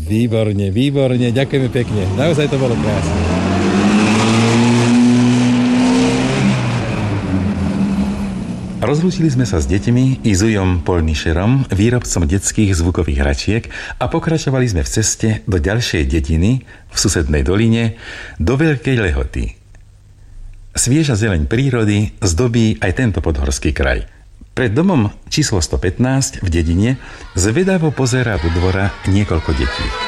Výborne, výborne, ďakujeme pekne. Naozaj to bolo krásne. Rozlúčili sme sa s deťmi i Zujom Polnišerom, výrobcom detských zvukových hračiek, a pokračovali sme v ceste do ďalšej dediny v susednej doline do Veľkej Lehoty. Svieža zeleň prírody zdobí aj tento podhorský kraj. Pred domom číslo 115 v dedine zvedavo pozerá do dvora niekoľko detí.